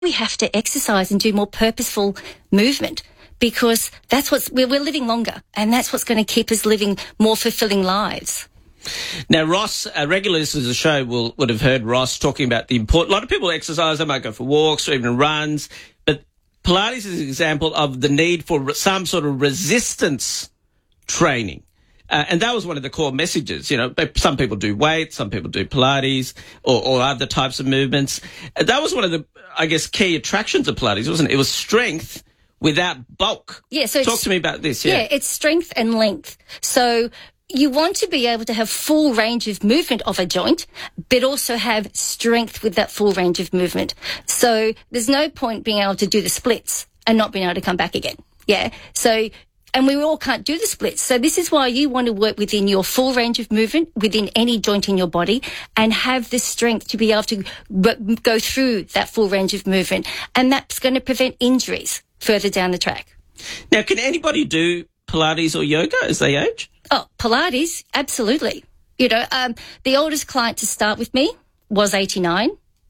we have to exercise and do more purposeful movement, because we're living longer, and that's what's going to keep us living more fulfilling lives. Now, Ross, regular listeners of the show would have heard Ross talking about the important. A lot of people exercise, they might go for walks or even runs, but Pilates is an example of the need for some sort of resistance training. And that was one of the core messages. You know, some people do weights, some people do Pilates or other types of movements. That was one of the, I guess, key attractions of Pilates, wasn't it? It was strength without bulk. Yeah, so talk to me about this. Yeah, it's strength and length. So you want to be able to have full range of movement of a joint, but also have strength with that full range of movement. So there's no point being able to do the splits and not being able to come back again. Yeah. So, and we all can't do the splits. So this is why you want to work within your full range of movement, within any joint in your body, and have the strength to be able to go through that full range of movement. And that's going to prevent injuries further down the track. Now, can anybody do Pilates or yoga as they age? Oh, Pilates, absolutely. You know, the oldest client to start with me was 89.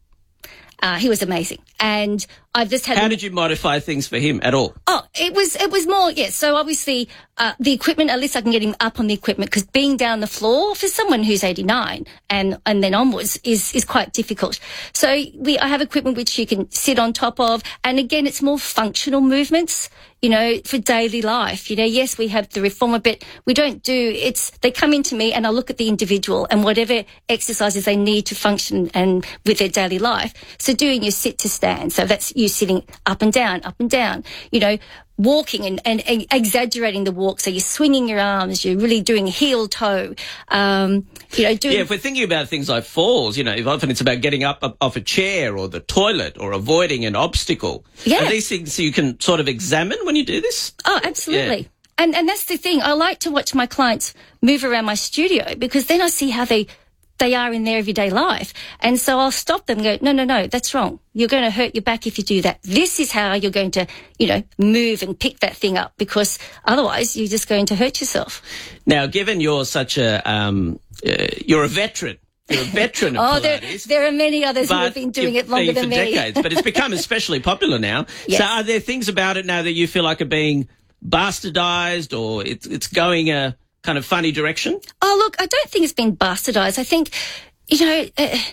He was amazing. And I've just had... How did you modify things for him at all? Oh, it was more, yes. So obviously, the equipment, at least I can get him up on the equipment, because being down the floor for someone who's 89 and then onwards is quite difficult. So I have equipment which you can sit on top of. And again, it's more functional movements, you know, for daily life. You know, yes, we have the reformer, but we don't they come into me and I look at the individual and whatever exercises they need to function and with their daily life. So doing your sit to stand. So that's you sitting up and down, you know, walking and exaggerating the walk. So you're swinging your arms, you're really doing heel toe, you know, if we're thinking about things like falls, you know, often it's about getting up off a chair or the toilet or avoiding an obstacle. Yeah. Are these things you can sort of examine when you do this? Oh, absolutely. Yeah. And that's the thing. I like to watch my clients move around my studio, because then I see how they are in their everyday life. And so I'll stop them and go, no, that's wrong. You're going to hurt your back if you do that. This is how you're going to, you know, move and pick that thing up, because otherwise you're just going to hurt yourself. Now, given you're such a, you're a veteran. You're a veteran of Pilates. There are many others who have been doing it longer than me. For decades, but it's become especially popular now. Yes. So are there things about it now that you feel like are being bastardized, or it's going a kind of funny direction? Oh, look, I don't think it's been bastardized. I think, you know,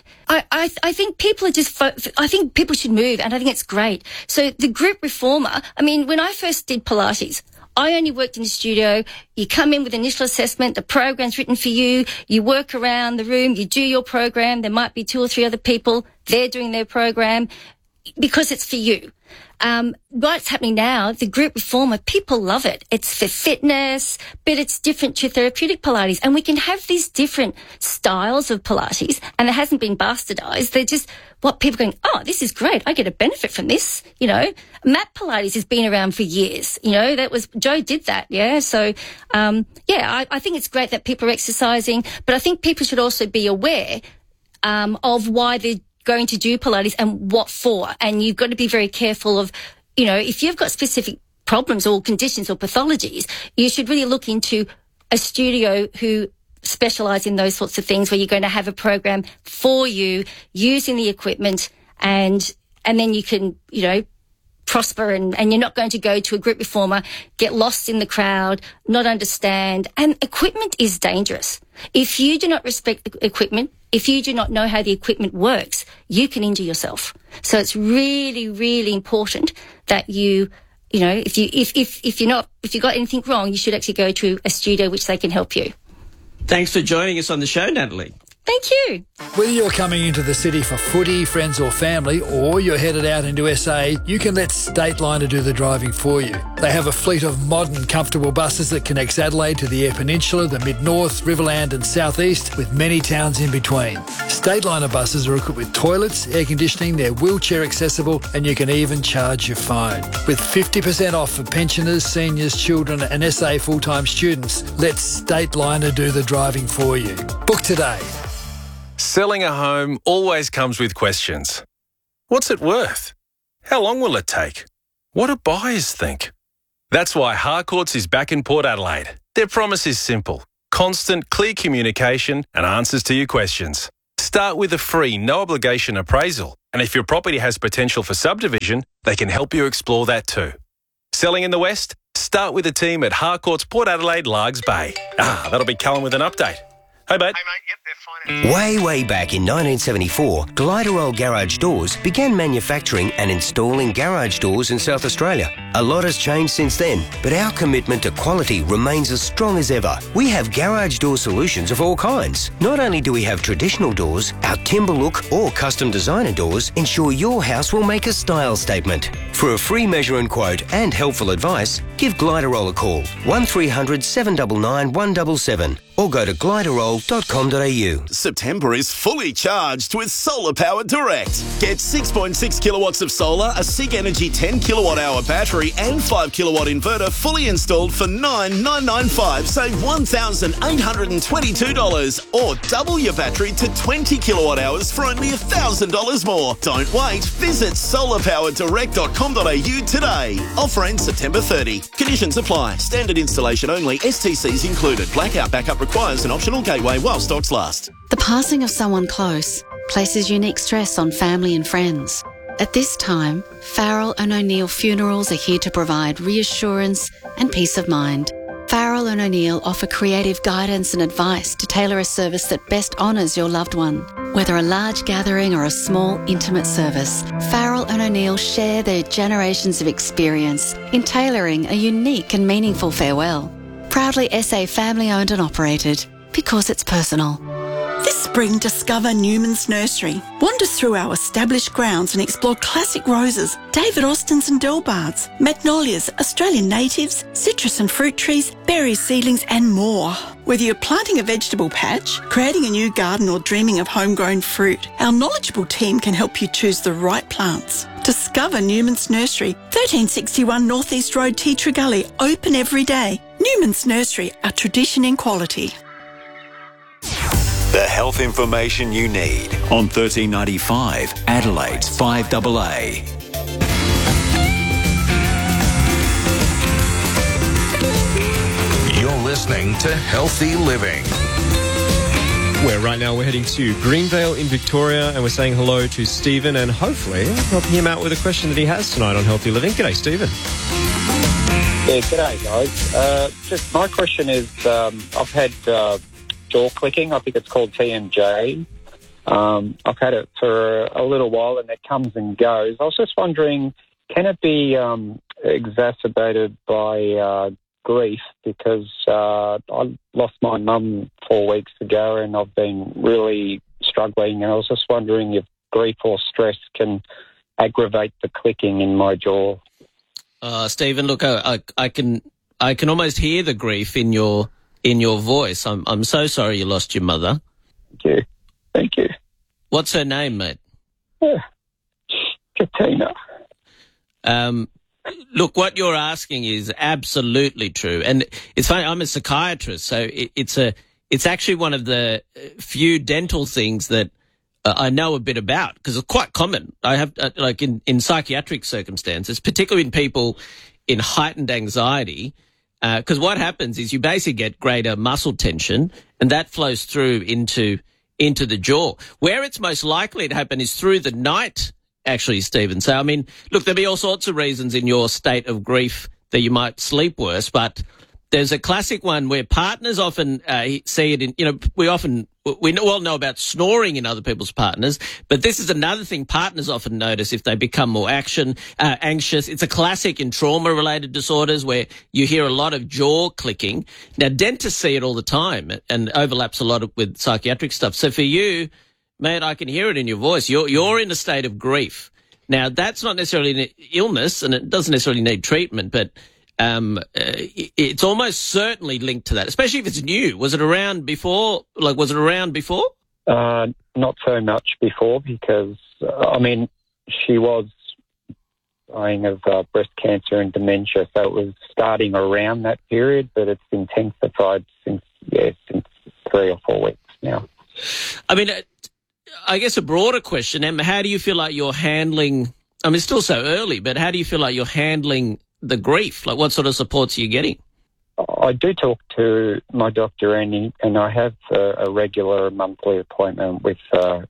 I think people are just, I think people should move, and I think it's great. So the group reformer, I mean, when I first did Pilates, I only worked in the studio. You come in with initial assessment, the program's written for you, you work around the room, you do your program, there might be 2 or 3 other people, they're doing their program, because it's for you. What's happening now, the group reformer, people love it. It's for fitness, but it's different to therapeutic Pilates. And we can have these different styles of Pilates, and it hasn't been bastardized. They're just what people are going, oh, this is great. I get a benefit from this. You know, mat Pilates has been around for years. You know, Joe did that. Yeah. So, I think it's great that people are exercising, but I think people should also be aware, of why they're going to do Pilates and what for. And you've got to be very careful of, you know, if you've got specific problems or conditions or pathologies, you should really look into a studio who specialise in those sorts of things, where you're going to have a program for you using the equipment, and then you can, you know, prosper, and you're not going to go to a group reformer, get lost in the crowd, not understand. And equipment is dangerous. If you do not respect the equipment, if you do not know how the equipment works, you can injure yourself. So it's really, really important that you know, if you got anything wrong, you should actually go to a studio which they can help you. Thanks for joining us on the show, Natalie. Thank you. Whether you're coming into the city for footy, friends or family, or you're headed out into SA, you can let Stateliner do the driving for you. They have a fleet of modern, comfortable buses that connects Adelaide to the Eyre Peninsula, the Mid-North, Riverland and South East, with many towns in between. Stateliner buses are equipped with toilets, air conditioning, they're wheelchair accessible, and you can even charge your phone. With 50% off for pensioners, seniors, children and SA full-time students, let Stateliner do the driving for you. Book today. Selling a home always comes with questions. What's it worth? How long will it take? What do buyers think? That's why Harcourts is back in Port Adelaide. Their promise is simple: constant, clear communication and answers to your questions. start with a free, no-obligation appraisal. And if your property has potential for subdivision, they can help you explore that too. Selling in the West? Start with the team at Harcourts Port Adelaide Largs Bay. That'll be Callum with an update. Hey, mate. Yep, they're fine. Way back in 1974, Gliderol Garage Doors began manufacturing and installing garage doors in South Australia. A lot has changed since then, but our commitment to quality remains as strong as ever. We have garage door solutions of all kinds. Not only do we have traditional doors, our timber look or custom designer doors ensure your house will make a style statement. For a free measure and quote and helpful advice, give Gliderol a call, 1300 799 177, or go to gliderol.com.au. September is fully charged with Solar Power Direct. Get 6.6 kilowatts of solar, a SIG Energy 10 kilowatt hour battery and 5 kilowatt inverter fully installed for $9,995. Save $1,822, or double your battery to 20 kilowatt hours for only $1,000 more. Don't wait. Visit solarpowerdirect.com.au today. Offer ends September 30. Conditions apply. Standard installation only. STCs included. Blackout backup requires an optional gateway while stocks last. The passing of someone close places unique stress on family and friends. At this time, Farrell and O'Neill Funerals are here to provide reassurance and peace of mind. Farrell and O'Neill offer creative guidance and advice to tailor a service that best honours your loved one. Whether a large gathering or a small, intimate service, Farrell and O'Neill share their generations of experience in tailoring a unique and meaningful farewell. Proudly SA family-owned and operated, because it's personal. This spring, discover Newman's Nursery. Wander through our established grounds and explore classic roses, David Austins and Delbards, magnolias, Australian natives, citrus and fruit trees, berry seedlings and more. Whether you're planting a vegetable patch, creating a new garden or dreaming of homegrown fruit, our knowledgeable team can help you choose the right plants. Discover Newman's Nursery, 1361 North East Road, Tea Tree Gully, open every day. Newman's Nursery, a tradition in quality. The health information you need on 1395 Adelaide's 5AA. You're listening to Healthy Living. Where right now we're heading to Greenvale in Victoria, and we're saying hello to Stephen and hopefully helping him out with a question that he has tonight on Healthy Living. G'day, Stephen. Yeah, g'day, guys. Just my question is, I've had jaw clicking. I think it's called TMJ. I've had it for a little while and it comes and goes. I was just wondering, can it be exacerbated by grief? Because I lost my mum 4 weeks ago and I've been really struggling, and I was just wondering if grief or stress can aggravate the clicking in my jaw. Stephen, look, I can almost hear the grief in your voice. I'm so sorry you lost your mother. Thank you. What's her name, mate? Katina. Look, what you're asking is absolutely true, and it's funny. I'm a psychiatrist, so it's actually one of the few dental things that I know a bit about, because it's quite common. I have like in psychiatric circumstances, particularly in people in heightened anxiety. Because what happens is you basically get greater muscle tension, and that flows through into the jaw. Where it's most likely to happen is through the night, actually, Stephen. So, I mean, look, there'll be all sorts of reasons in your state of grief that you might sleep worse, but there's a classic one where partners often see it in, we all know about snoring in other people's partners, but this is another thing partners often notice if they become more anxious. It's a classic in trauma-related disorders where you hear a lot of jaw clicking. Now, dentists see it all the time and overlaps a lot with psychiatric stuff. So for you, mate, I can hear it in your voice. You're in a state of grief. Now, that's not necessarily an illness, and it doesn't necessarily need treatment, but it's almost certainly linked to that, especially if it's new. Was it around before? Not so much before, because, she was dying of breast cancer and dementia, so it was starting around that period, but it's intensified since 3 or 4 weeks now. I mean, I guess a broader question, Emma, how do you feel like you're handling, it's still so early, but how do you feel like you're handling the grief? Like, what sort of supports are you getting? I do talk to my doctor, and I have a regular monthly appointment with a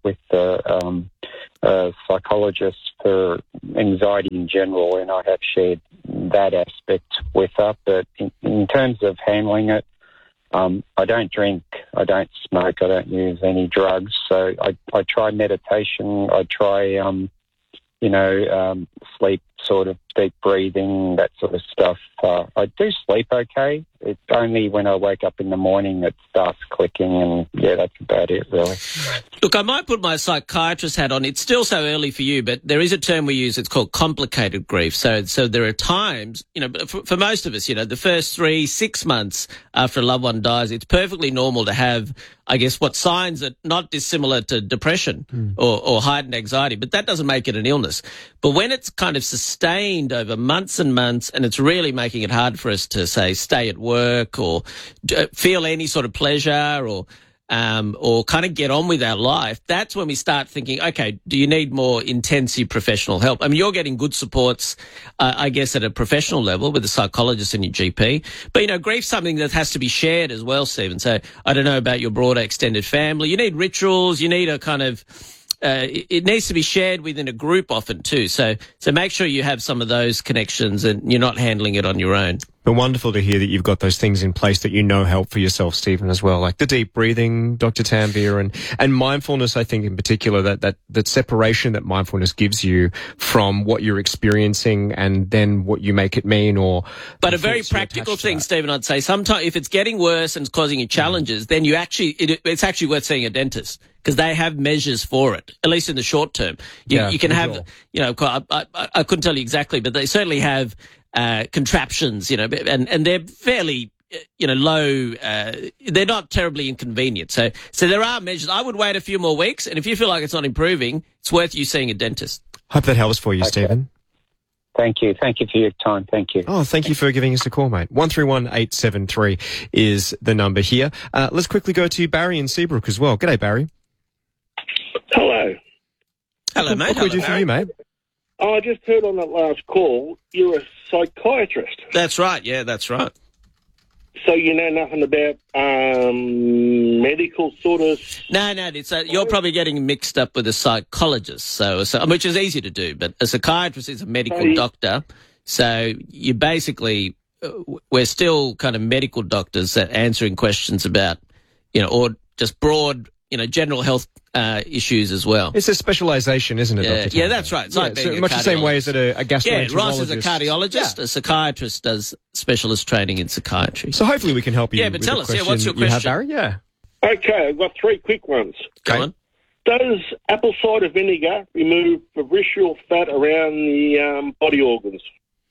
psychologist for anxiety in general, and I have shared that aspect with her. But in terms of handling it, I don't drink, I don't smoke, I don't use any drugs. So I try meditation, I try, sleep, sort of deep breathing, that sort of stuff. I do sleep okay. It's only when I wake up in the morning it starts clicking, and that's about it, really. Look, I might put my psychiatrist hat on. It's still so early for you, but there is a term we use. It's called complicated grief. So there are times, for most of us, the first 3-6 months after a loved one dies, it's perfectly normal to have, I guess, what signs are not dissimilar to depression or heightened anxiety, but that doesn't make it an illness. But when it's kind of sustained over months and months, and it's really making it hard for us to, say, stay at work or feel any sort of pleasure or kind of get on with our life, that's when we start thinking, okay, do you need more intensive professional help? I mean, you're getting good supports, I guess, at a professional level with a psychologist and your GP. But, grief's something that has to be shared as well, Stephen. So I don't know about your broader extended family. You need rituals. You need a kind of... it needs to be shared within a group often too. So make sure you have some of those connections and you're not handling it on your own. But wonderful to hear that you've got those things in place that help for yourself, Stephen, as well, like the deep breathing, Dr. Tanvir, and mindfulness. I think in particular that separation that mindfulness gives you from what you're experiencing and then what you make it mean. But a very practical thing, Stephen, I'd say sometimes if it's getting worse and it's causing you challenges, then it's actually worth seeing a dentist, because they have measures for it, at least in the short term. You can have, I couldn't tell you exactly, but they certainly have contraptions, and they're fairly, low. They're not terribly inconvenient. So there are measures. I would wait a few more weeks, and if you feel like it's not improving, it's worth you seeing a dentist. Hope that helps for you, Stephen. Thank you. Thank you for your time. Thank you. Oh, thank you for giving us a call, mate. 131873 is the number here. Let's quickly go to Barry in Seabrook as well. G'day, Barry. Hello. Hello, mate. What can we do for you, mate? Oh, I just heard on that last call you're a psychiatrist. That's right. Yeah, that's right. So you know nothing about medical sort of... No, you're probably getting mixed up with a psychologist, so which is easy to do, but a psychiatrist is a medical doctor. So you basically, we're still kind of medical doctors that answering questions about, or just broad, general health issues as well. It's a specialisation, isn't it, Dr. Yeah, that's right. It's like being so much the same way as that a gastroenterologist. Yeah, Ross is a cardiologist. A psychiatrist does specialist training in psychiatry. So hopefully we can help you. Yeah, but tell us, what's your question? You have, Barry? Yeah. Okay, I've got 3 quick ones. Go on. Does apple cider vinegar remove visceral fat around the body organs?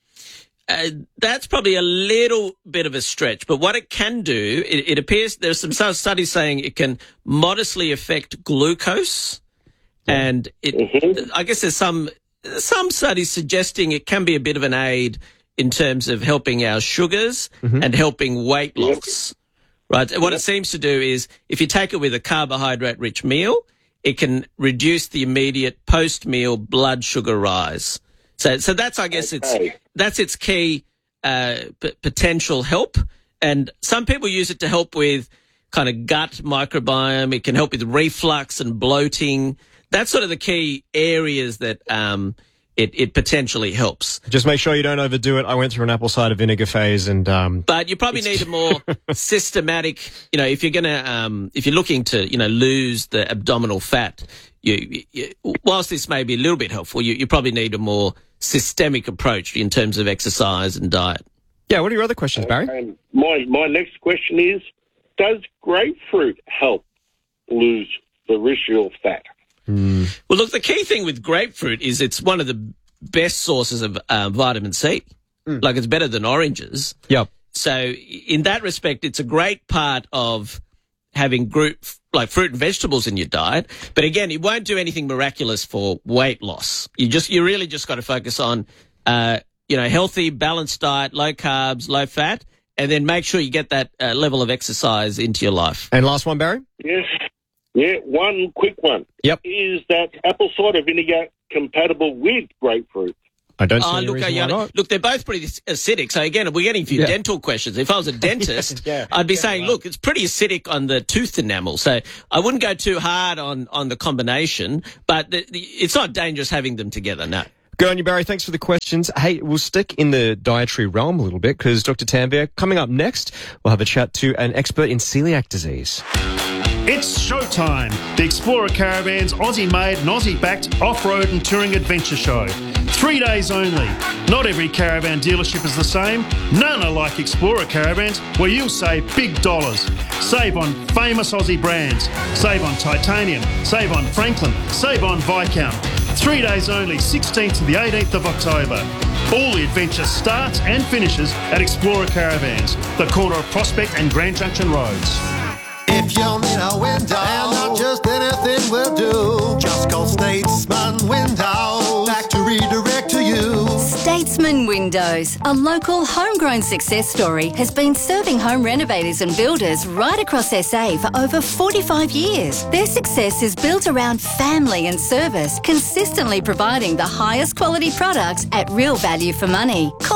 That's probably a little bit of a stretch, but what it can do, it appears there's some studies saying it can modestly affect glucose, and I guess there's some studies suggesting it can be a bit of an aid in terms of helping our sugars and helping weight loss. Right? What it seems to do is if you take it with a carbohydrate-rich meal, it can reduce the immediate post-meal blood sugar rise. So that's, I guess, that's its key potential help. And some people use it to help with kind of gut microbiome. It can help with reflux and bloating. That's sort of the key areas that it potentially helps. Just make sure you don't overdo it. I went through an apple cider vinegar phase, and but you probably need a more systematic. If you're gonna if you're looking to lose the abdominal fat, you whilst this may be a little bit helpful, you probably need a more systemic approach in terms of exercise and diet. Yeah, what are your other questions, Barry? My next question is, does grapefruit help lose the visceral fat? Well, look, the key thing with grapefruit is it's one of the best sources of vitamin C. Like, it's better than oranges. Yep. So in that respect, it's a great part of having fruit and vegetables in your diet. But again, it won't do anything miraculous for weight loss. You really just got to focus on, healthy, balanced diet, low carbs, low fat, and then make sure you get that level of exercise into your life. And last one, Barry? Yes. Yeah, one quick one. Yep. Is that apple cider vinegar compatible with grapefruit? I don't see any reason why not. Look, they're both pretty acidic. So again, we're getting a few dental questions. If I was a dentist, I'd be saying, look, it's pretty acidic on the tooth enamel. So I wouldn't go too hard on the combination, but it's not dangerous having them together, no. Good on you, Barry. Thanks for the questions. Hey, we'll stick in the dietary realm a little bit because Dr. Tanvir, coming up next, we'll have a chat to an expert in celiac disease. It's showtime. The Explorer Caravan's Aussie-made and Aussie-backed off-road and touring adventure show. 3 days only. Not every caravan dealership is the same. None are like Explorer Caravans, where you'll save big dollars. Save on famous Aussie brands. Save on Titanium. Save on Franklin. Save on Viscount. 3 days only, 16th to the 18th of October. All the adventure starts and finishes at Explorer Caravans, the corner of Prospect and Grand Junction Roads. If you need a window, and not just anything will do, just call Statesman Windows. Factory direct to you. Statesman Windows, a local homegrown success story, has been serving home renovators and builders right across SA for over 45 years. Their success is built around family and service, consistently providing the highest quality products at real value for money.